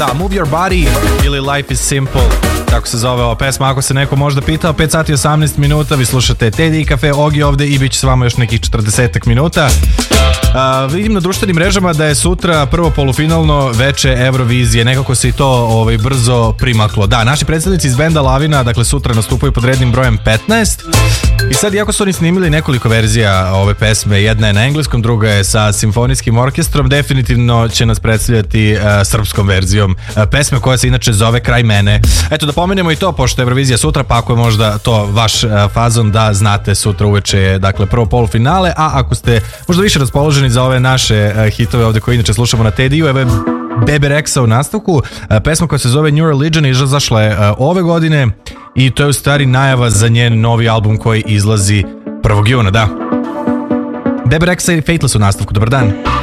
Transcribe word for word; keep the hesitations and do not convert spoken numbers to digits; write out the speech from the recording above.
Da, Move Your Body ili Life is Simple, tako se zove ova pesma, ako se neko možda pitao. Pet sati i osamnaest minuta, vi slušate Teddy i Cafe, Ogi ovde i bit će s vama još nekih četrdesetak minuta. Uh, vidim na društvenim mrežama da je sutra prvo polufinalno veče Eurovizije, nekako se i to ovaj, brzo primaklo. Da, naši predstavnici iz benda Lavina, dakle sutra nastupaju pod rednim brojem petnaest. I sad, iako su oni snimili nekoliko verzija ove pesme, jedna je na engleskom, druga je sa simfonijskim orkestrom, definitivno će nas predstavljati uh, srpskom verzijom uh, pesme koja se inače zove Kraj mene. Eto, da pomenemo i to, pošto je Eurovizija sutra, pa ako je možda to vaš uh, fazon, da znate, sutra uveče je dakle prvo polufinale, a ako ste možda više raspoloženi za ove naše uh, hitove ovde koje inače slušamo na Tediju, evo Bebe Rexha u nastavku, uh, pesma koja se zove New Religion, izašla je uh, ove godine i to je u stvari najava za njen novi album koji izlazi prvog juna, da. Bebe Rexha i Fateless u nastavku, dobar dan.